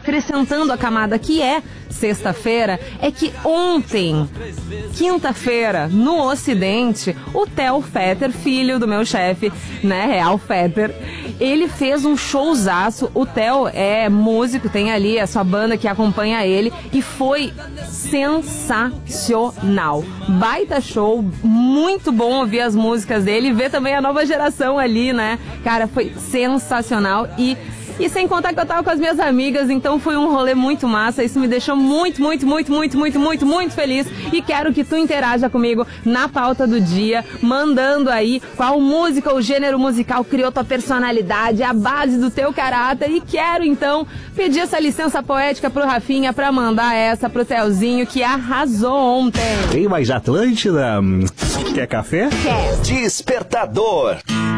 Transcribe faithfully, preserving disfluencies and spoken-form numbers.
acrescentando a camada que é sexta-feira, é que ontem, quinta-feira, no Ocidente, o Theo Fetter, filho do meu chefe, né, Real Fetter, ele fez um showzaço. O Theo é músico, tem ali a sua banda que acompanha ele, e foi sensacional. Baita show, muito bom ouvir as músicas dele e ver também a nova geração ali, né? Cara, foi sensacional. E E sem contar que eu tava com as minhas amigas, então foi um rolê muito massa. Isso me deixou muito, muito, muito, muito, muito, muito, muito feliz. E quero que tu interaja comigo na pauta do dia, mandando aí qual música ou gênero musical criou tua personalidade, a base do teu caráter. E quero, então, pedir essa licença poética pro Rafinha pra mandar essa pro Telzinho, que arrasou ontem. Tem mais Atlântida? Quer café? Quer. Despertador.